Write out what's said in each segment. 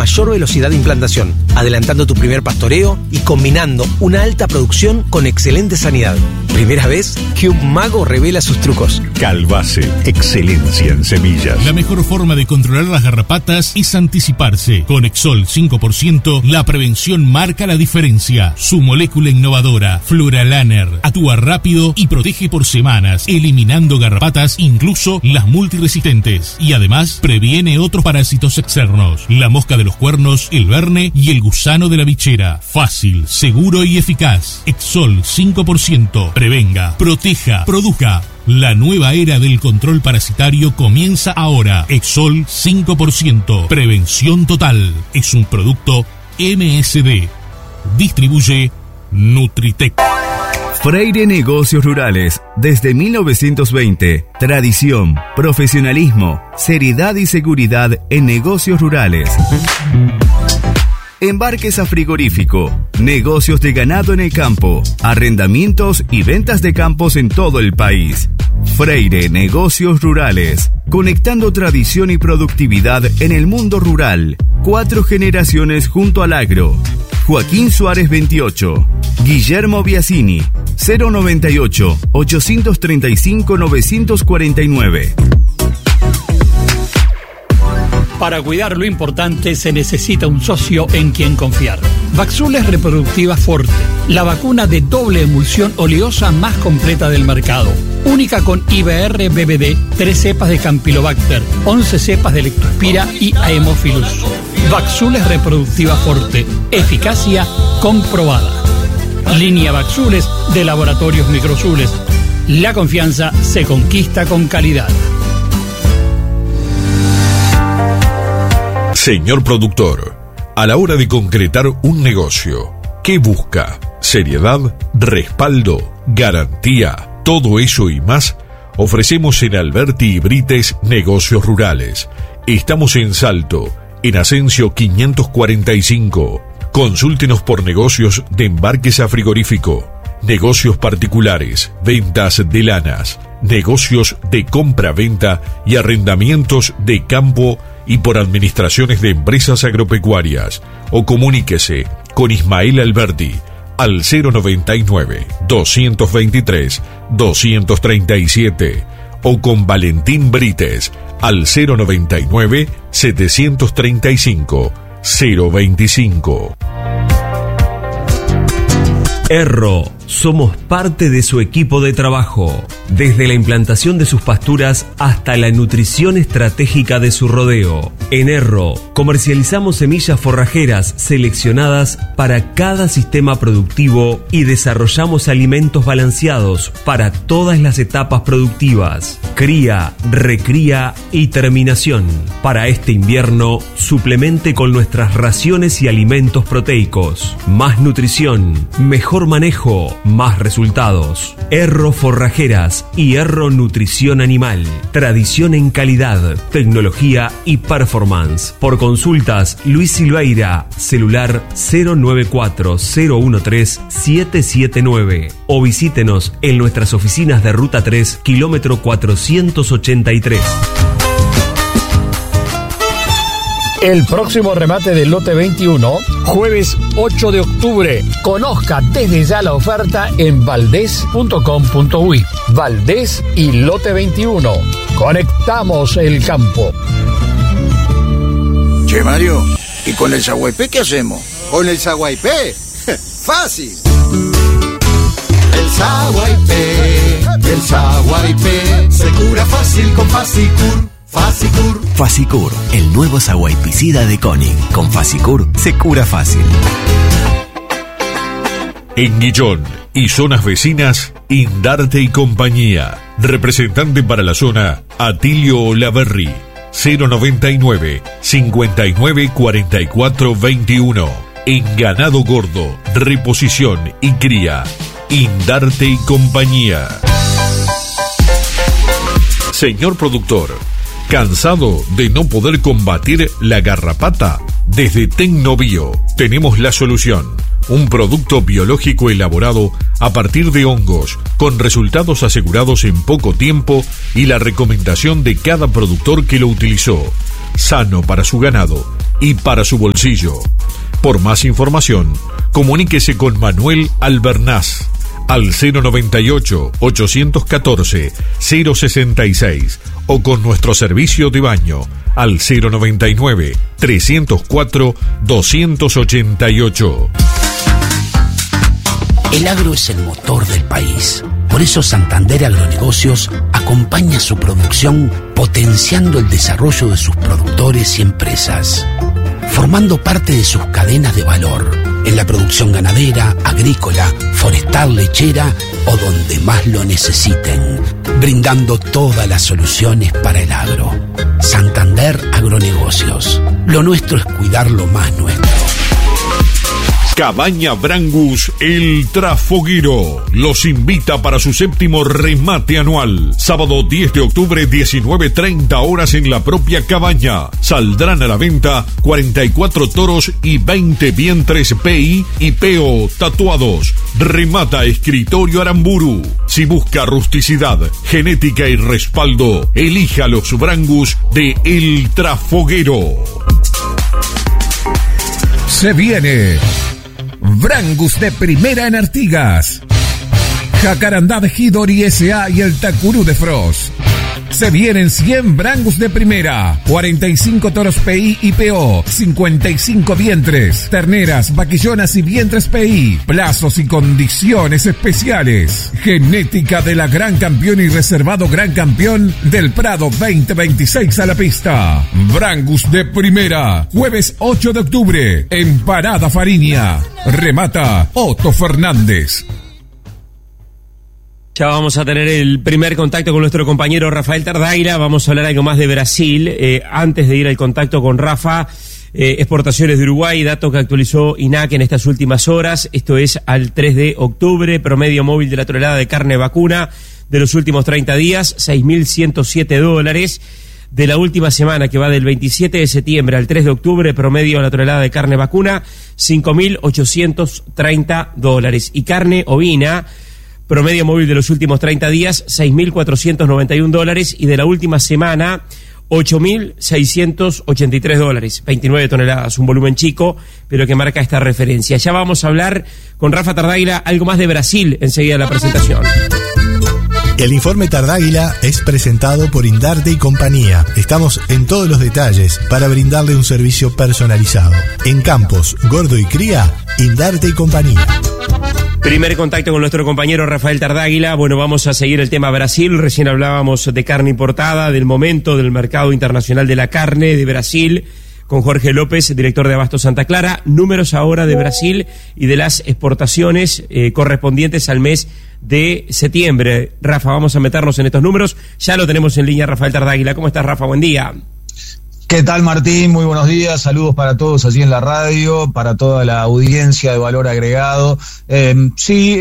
mayor velocidad de implantación, adelantando tu primer pastoreo y combinando una alta producción con excelente sanidad. Primera vez que un mago revela sus trucos. Calbase, excelencia en semillas. La mejor forma de controlar las garrapatas es anticiparse. Con Exol 5%, la prevención marca la diferencia. Su molécula innovadora, Fluralaner, actúa rápido y protege por semanas, eliminando garrapatas, incluso las multiresistentes. Y además, previene otros parásitos externos. La mosca de los cuernos, el verne y el gusano de la bichera. Fácil, seguro y eficaz. Exol 5%. Prevenga, proteja, produzca. La nueva era del control parasitario comienza ahora. Exol 5%. Prevención total. Es un producto MSD. Distribuye Nutritec. Freire Negocios Rurales. Desde 1920. Tradición, profesionalismo, seriedad y seguridad en negocios rurales. Embarques a frigorífico, negocios de ganado en el campo, arrendamientos y ventas de campos en todo el país. Freire Negocios Rurales, conectando tradición y productividad en el mundo rural. 4 generaciones junto al agro. Joaquín Suárez 28, Guillermo Biasini, 098-835-949. Para cuidar lo importante se necesita un socio en quien confiar. Vaxules Reproductiva Forte, la vacuna de doble emulsión oleosa más completa del mercado. Única con IBR-BBD, 3 cepas de Campylobacter, 11 cepas de Lectospira y Haemophilus. Vaxules Reproductiva Forte, eficacia comprobada. Línea Vaxules de Laboratorios Microzules. La confianza se conquista con calidad. Señor productor, a la hora de concretar un negocio, ¿qué busca? Seriedad, respaldo, garantía, todo eso y más ofrecemos en Alberti y Brites Negocios Rurales. Estamos en Salto, en Asensio 545. Consúltenos por negocios de embarques a frigorífico, negocios particulares, ventas de lanas, negocios de compra-venta y arrendamientos de campo y por administraciones de empresas agropecuarias, o comuníquese con Ismael Alberti al 099-223-237 o con Valentín Brites al 099-735-025. Erro, somos parte de su equipo de trabajo, desde la implantación de sus pasturas hasta la nutrición estratégica de su rodeo. En Erro, comercializamos semillas forrajeras seleccionadas para cada sistema productivo y desarrollamos alimentos balanceados para todas las etapas productivas: cría, recría y terminación. Para este invierno, suplemente con nuestras raciones y alimentos proteicos. Más nutrición, mejor manejo, más resultados. Erro Forrajeras y Erro Nutrición Animal. Tradición en calidad, tecnología y performance. Por consultas, Luis Silveira, celular 094-013-779. O visítenos en nuestras oficinas de Ruta 3, kilómetro 483. El próximo remate del lote 21, jueves 8 de octubre. Conozca desde ya la oferta en valdés.com.uy. Valdés y lote 21. Conectamos el campo. Che, Mario, ¿y con el Saguaypé qué hacemos? ¿Con el Saguaypé? ¡Fácil! El Saguaypé se cura fácil con Fasicur. Fasicur, el nuevo saguaypicida de Koenig. Con Fasicur se cura fácil. En Guillón y zonas vecinas, Indarte y Compañía. Representante para la zona, Atilio Olaverri. 099-594421. En ganado gordo, reposición y cría, Indarte y Compañía. Señor productor, ¿cansado de no poder combatir la garrapata? Desde Tecnobio tenemos la solución. Un producto biológico elaborado a partir de hongos, con resultados asegurados en poco tiempo y la recomendación de cada productor que lo utilizó. Sano para su ganado, y para su bolsillo. Por más información, comuníquese con Manuel Albernaz al 098-814-066 o con nuestro servicio de baño al 099-304-288. El agro es el motor del país. Por eso Santander Agronegocios acompaña su producción potenciando el desarrollo de sus productores y empresas, formando parte de sus cadenas de valor en la producción ganadera, agrícola, forestal, lechera o donde más lo necesiten, brindando todas las soluciones para el agro. Santander Agronegocios. Lo nuestro es cuidar lo más nuestro. Cabaña Brangus El Trafoguero los invita para su 7º remate anual. Sábado 10 de octubre, 19:30 horas en la propia cabaña. Saldrán a la venta 44 toros y 20 vientres PI y PO tatuados. Remata Escritorio Aramburu. Si busca rusticidad, genética y respaldo, elija los Brangus de El Trafoguero. Se viene Brangus de primera en Artigas, Jacarandá de Hidori S.A. y el Tacurú de Frost. Se vienen 100 Brangus de primera, 45 toros PI y PO, 55 vientres, terneras, vaquillonas y vientres PI, plazos y condiciones especiales. Genética de la Gran Campeón y reservado Gran Campeón del Prado 2026 a la pista. Brangus de primera, jueves 8 de octubre, en Parada Fariña. Remata Otto Fernández. Ya vamos a tener el primer contacto con nuestro compañero Rafael Tardaira. Vamos a hablar algo más de Brasil. Antes de ir al contacto con Rafa, exportaciones de Uruguay, dato que actualizó INAC en estas últimas horas. Esto es al 3 de octubre, promedio móvil de la tonelada de carne vacuna de los últimos 30 días, $6.107. De la última semana, que va del 27 de septiembre al 3 de octubre, promedio de la tonelada de carne vacuna, $5.830. Y carne ovina, promedio móvil de los últimos 30 días, $6.491, y de la última semana, $8.683, 29 toneladas, un volumen chico, pero que marca esta referencia. Ya vamos a hablar con Rafa Tardaira algo más de Brasil enseguida de la presentación. El informe Tardáguila es presentado por Indarte y compañía. Estamos en todos los detalles para brindarle un servicio personalizado. En Campos, Gordo y Cría, Indarte y compañía. Primer contacto con nuestro compañero Rafael Tardáguila. Bueno, vamos a seguir el tema Brasil. Recién hablábamos de carne importada, del momento del mercado internacional de la carne de Brasil, con Jorge López, director de Abasto Santa Clara. Números ahora de Brasil y de las exportaciones correspondientes al mes de septiembre. Rafa, vamos a meternos en estos números. Ya lo tenemos en línea, Rafael Tardáguila. ¿Cómo estás, Rafa? Buen día. ¿Qué tal, Martín? Muy buenos días, saludos para todos allí en la radio, para toda la audiencia de Valor Agregado. En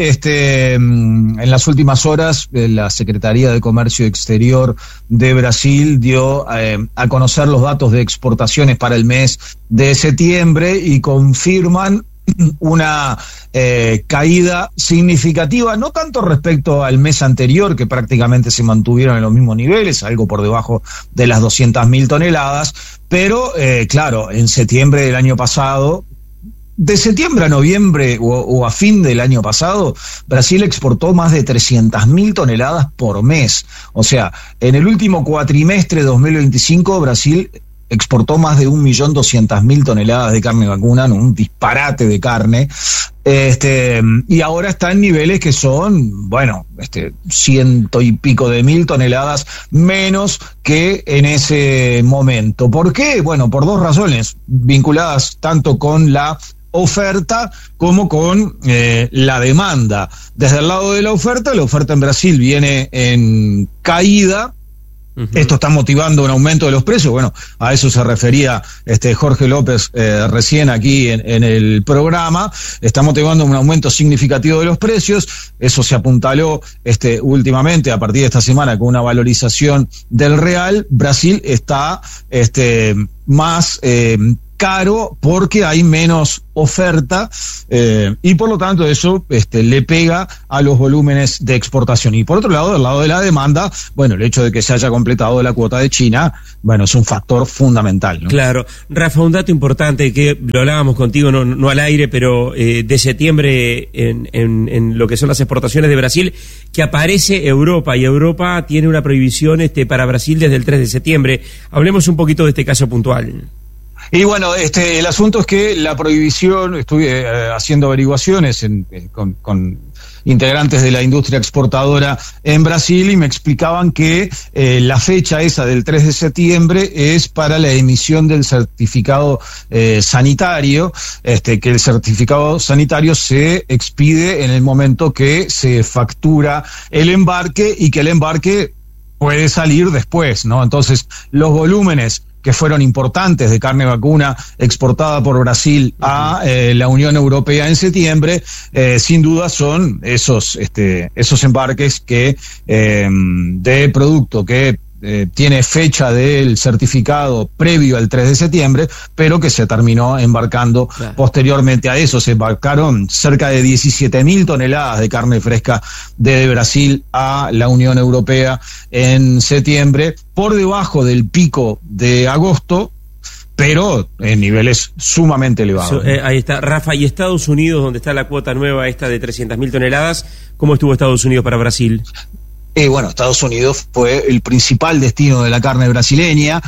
las últimas horas la Secretaría de Comercio Exterior de Brasil dio a conocer los datos de exportaciones para el mes de septiembre y confirman una caída significativa, no tanto respecto al mes anterior, que prácticamente se mantuvieron en los mismos niveles, algo por debajo de las 200.000 toneladas, pero claro, en septiembre del año pasado, de septiembre a noviembre o a fin del año pasado, Brasil exportó más de 300.000 toneladas por mes. O sea, en el último cuatrimestre de 2025, Brasil exportó más de 1.200.000 toneladas de carne vacuna, ¿no? Un disparate de carne, y ahora está en niveles que son, bueno, 100 y pico de mil toneladas menos que en ese momento. ¿Por qué? Bueno, por dos razones, vinculadas tanto con la oferta como con la demanda. Desde el lado de la oferta en Brasil viene en caída. Esto está motivando un aumento de los precios. Bueno, a eso se refería Jorge López recién aquí en el programa. Está motivando un aumento significativo de los precios. Eso se apuntaló últimamente a partir de esta semana con una valorización del real. Brasil está más caro porque hay menos oferta y por lo tanto eso le pega a los volúmenes de exportación. Y por otro lado, del lado de la demanda, bueno, el hecho de que se haya completado la cuota de China, bueno, es un factor fundamental, ¿no? Claro. Rafa, un dato importante que lo hablábamos contigo, no al aire, pero de septiembre en lo que son las exportaciones de Brasil, que aparece Europa, y Europa tiene una prohibición para Brasil desde el 3 de septiembre. Hablemos un poquito de este caso puntual. Y bueno, el asunto es que la prohibición, estuve haciendo averiguaciones con integrantes de la industria exportadora en Brasil y me explicaban que la fecha esa del 3 de septiembre es para la emisión del certificado sanitario, que el certificado sanitario se expide en el momento que se factura el embarque y que el embarque puede salir después, ¿no? Entonces, los volúmenes que fueron importantes de carne vacuna exportada por Brasil a la Unión Europea en septiembre, sin duda son esos embarques que de producto que tiene fecha del certificado previo al 3 de septiembre, pero que se terminó embarcando posteriormente a eso. Se embarcaron cerca de 17.000 toneladas de carne fresca de Brasil a la Unión Europea en septiembre, por debajo del pico de agosto, pero en niveles sumamente elevados. Ahí está, Rafa. ¿Y Estados Unidos, donde está la cuota nueva esta de 300.000 toneladas, cómo estuvo Estados Unidos para Brasil? Bueno, Estados Unidos fue el principal destino de la carne brasileña,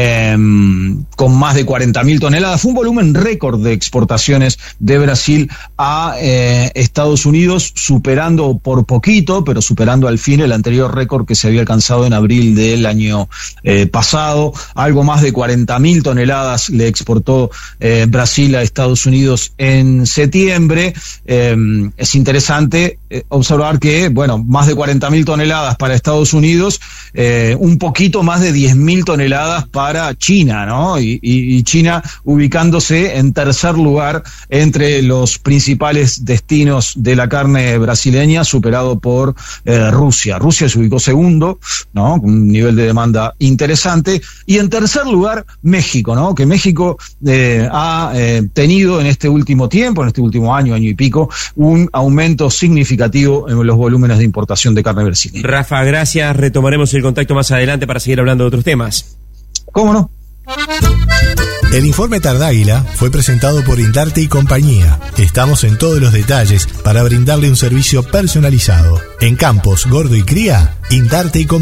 con más de 40.000 toneladas. Fue un volumen récord de exportaciones de Brasil a Estados Unidos, superando por poquito, pero superando al fin el anterior récord que se había alcanzado en abril del año pasado. Algo más de 40.000 toneladas le exportó Brasil a Estados Unidos en septiembre. Es interesante observar que, bueno, más de 40.000 toneladas para Estados Unidos, un poquito más de 10.000 toneladas para China, ¿no? Y China ubicándose en tercer lugar entre los principales destinos de la carne brasileña, superado por Rusia. Rusia se ubicó segundo, ¿no? Con un nivel de demanda interesante. Y en tercer lugar, México, ¿no? Que México ha tenido en este último tiempo, en este último año y pico, un aumento significativo en los volúmenes de importación de carne brasileña. Rafa, gracias. Retomaremos el contacto más adelante para seguir hablando de otros temas. ¿Cómo no? El informe Tardáguila fue presentado por Indarte y Compañía. Estamos en todos los detalles para brindarle un servicio personalizado. En Campos, Gordo y Cría, Indarte y Compañía.